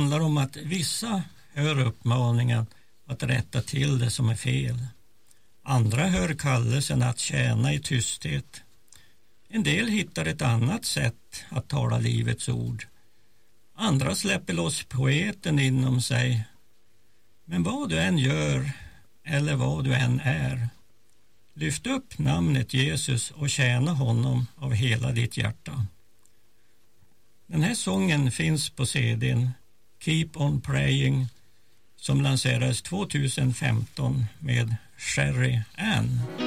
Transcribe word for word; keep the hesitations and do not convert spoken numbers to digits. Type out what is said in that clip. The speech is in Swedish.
handlar om att vissa hör uppmaningen att rätta till det som är fel. Andra hör kallelsen att tjäna i tysthet. En del hittar ett annat sätt att tala livets ord. Andra släpper loss poeten inom sig. Men vad du än gör eller vad du än är, lyft upp namnet Jesus och tjäna honom av hela ditt hjärta. Den här sången finns på C D:n Keep on Praying som lanserades tjugohundrafemton med Sherry Ann.